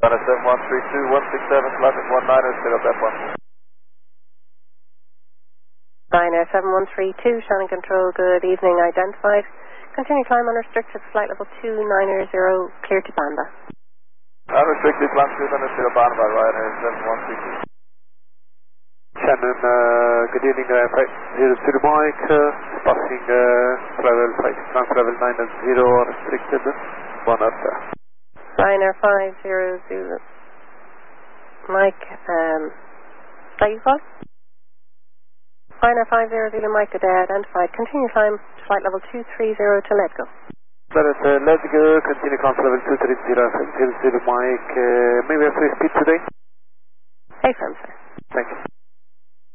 7132, 167, traffic 19, set up F1. Ryanair 7132, Shannon Control, good evening, identified. Continue climb unrestricted, flight level 290, clear to Banda. Unrestricted, climb 290, Banda, Ryanair 7132. Shannon, good evening, flight 00 Mike, passing travel flight, travel 90, restricted, 1 after. Ryanair 50 Zulu. Mike, that you call? Ryanair 50 Zulu Mike, today identified. Continue climb to flight level 230 to let go. Let's go, continue climb to level 230, 00 Mike, maybe have free speed today? Hey, firm, sir. Thank you.